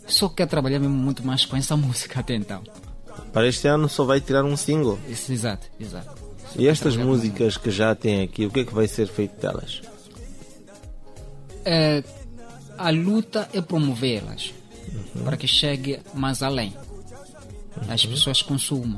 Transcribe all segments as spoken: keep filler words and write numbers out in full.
só quero trabalhar mesmo muito mais com essa música até então. Para este ano só vai tirar um single. Isso, exato, exato. Só E estas quero músicas que já tem aqui, o que é que vai ser feito delas? É, a luta é promovê-las uhum. para que chegue mais além. Uhum. As pessoas consumam.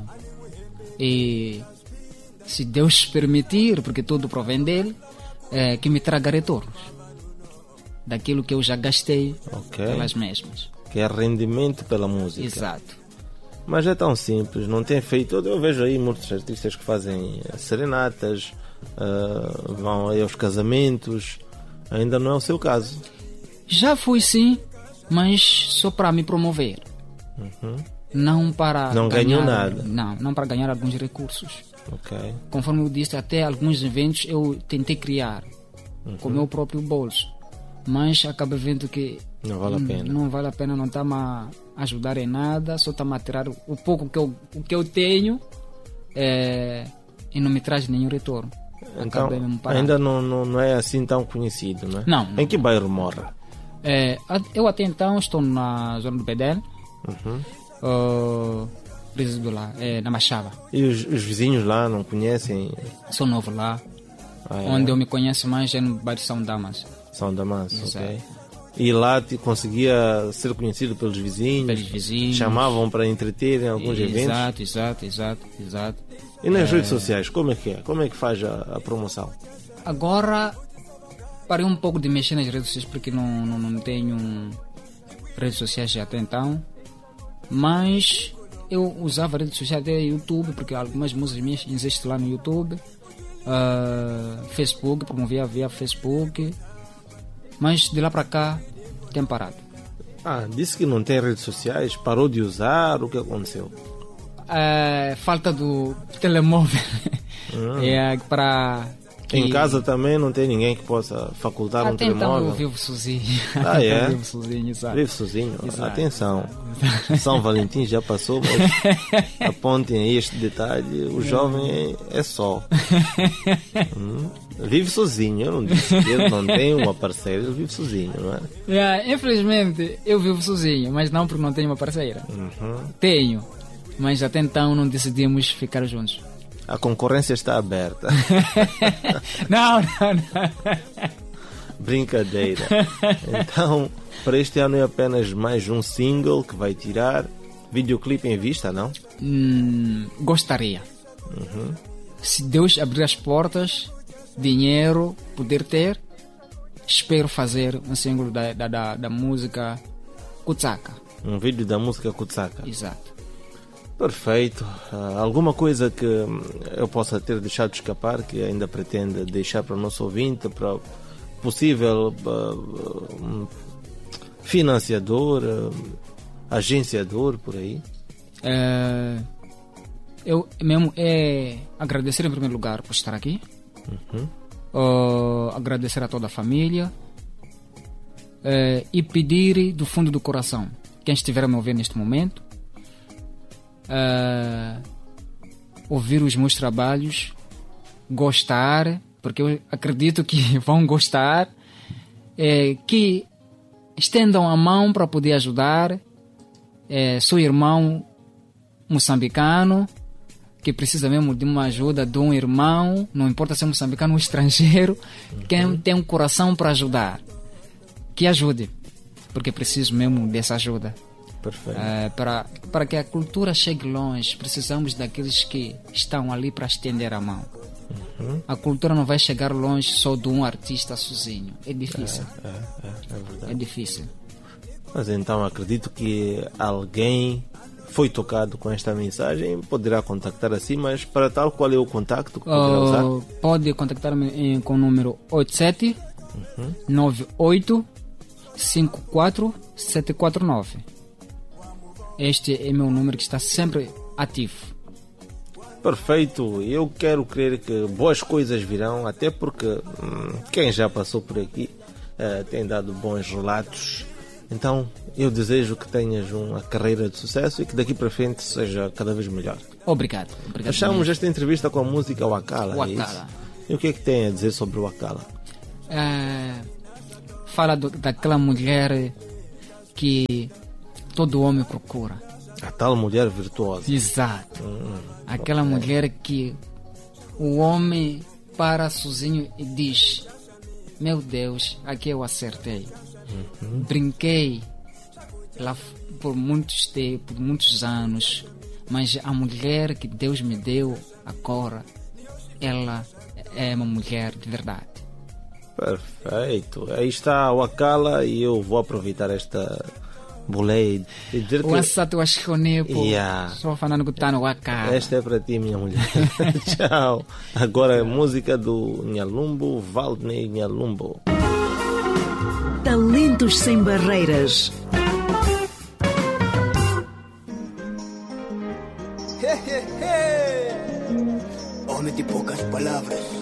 E se Deus permitir, porque tudo provém dele, é, que me traga retornos daquilo que eu já gastei okay. pelas mesmas. Que é rendimento pela música. Exato. Mas é tão simples, não tem feito. Eu vejo aí muitos artistas que fazem serenatas, uh, vão aí aos casamentos. Ainda não é o seu caso. Já fui sim, mas só para me promover. Uhum. Não para Não ganhar, ganhou nada. Não, não para ganhar alguns recursos. Okay. Conforme eu disse, até alguns eventos eu tentei criar uhum. com o meu próprio bolso. Mas acabei vendo que não vale a pena. Não vale a pena, não está-me a ajudar em nada, só está-me a tirar o pouco que eu, o que eu tenho é, e não me traz nenhum retorno. Então, ainda não, não, não é assim tão conhecido, não é? Não. não em que bairro mora? É, eu até então estou na zona do Bedel, uhum. uh, presido lá, é, na Machava. E os, os vizinhos lá não conhecem? Sou novo lá. Ah, é? Onde eu me conheço mais é no bairro São Damas. São Damas, ok. E lá te conseguia ser conhecido pelos vizinhos? Pelos vizinhos. Chamavam para entreter em alguns exato, eventos? Exato, exato, exato, exato. E nas é... redes sociais, como é que é? Como é que faz a, a promoção? Agora, parei um pouco de mexer nas redes sociais porque não, não, não tenho redes sociais até então. Mas eu usava redes sociais até YouTube, porque algumas músicas minhas existem lá no YouTube. Uh, Facebook, promovia via Facebook. Mas de lá para cá tem parado. Ah, disse que não tem redes sociais, parou de usar, o que aconteceu? É, falta do telemóvel. Hum. É, para que... Em casa também não tem ninguém que possa facultar Até um telemóvel? Então eu vivo sozinho. Ah, é? Eu vivo sozinho, exato. Vive sozinho? Exato. Atenção, São Valentim já passou, mas apontem aí este detalhe, o jovem é, é só. Hum? Vive sozinho, eu não disse que ele não tem uma parceira, ele vive sozinho, não é? Yeah, infelizmente eu vivo sozinho, mas não porque não tenho uma parceira. Uhum. Tenho, mas até então não decidimos ficar juntos. A concorrência está aberta. Não, não, não. Brincadeira. Então, para este ano é apenas mais um single que vai tirar. Videoclipe em vista, não? Hum, gostaria. Uhum. Se Deus abrir as portas, dinheiro, poder ter, espero fazer um single da, da, da, da música Kutsaka. Um vídeo da música Kutsaka. Exato. Perfeito. Uh, alguma coisa que eu possa ter deixado de escapar, que ainda pretende deixar para o nosso ouvinte, para o possível uh, um financiador, uh, agenciador, por aí? É, eu mesmo é agradecer em primeiro lugar por estar aqui. Uhum. Uh, agradecer a toda a família uh, e pedir do fundo do coração, quem estiver a me ouvir neste momento, uh, ouvir os meus trabalhos, gostar, porque eu acredito que vão gostar, uh, que estendam a mão para poder ajudar. Uh, sou irmão moçambicano que precisa mesmo de uma ajuda de um irmão, não importa se é moçambicano ou estrangeiro, uhum. Quem tem um coração para ajudar, que ajude, porque preciso mesmo dessa ajuda. Perfeito. Uh, para, para que a cultura chegue longe, precisamos daqueles que estão ali para estender a mão. Uhum. A cultura não vai chegar longe só de um artista sozinho, é difícil. É, é, é, é verdade. É difícil. Mas então acredito que alguém foi tocado com esta mensagem, poderá contactar assim, mas para tal, qual é o contacto que poderá usar? Uh, pode contactar-me com o número oito sete nove oito cinco quatro sete quatro nove. Este é meu número que está sempre ativo. Perfeito, eu quero crer que boas coisas virão, até porque hum, quem já passou por aqui uh, tem dado bons relatos. Então, eu desejo que tenhas uma carreira de sucesso e que daqui para frente seja cada vez melhor. Obrigado. Obrigado. Achamos esta entrevista com a música Wakala. Wakala. É e o que é que tem a dizer sobre o Wakala? É, fala do, daquela mulher que todo homem procura. A tal mulher virtuosa. Exato. Hum, Aquela ok. mulher que o homem para sozinho e diz: meu Deus, aqui eu acertei. Uhum. Brinquei lá f- por muitos tempos, por muitos anos, mas a mulher que Deus me deu agora, ela é uma mulher de verdade. Perfeito. Aí está o Akala e eu vou aproveitar esta boleia e dizer que Wasa tu ashkonepo. Yeah. Só falando que tá no Waka. esta é para ti, minha mulher. Tchau. Agora é música do Nhalumbo, Valdney Nhalumbo. Talentos sem barreiras. Homem de poucas palavras.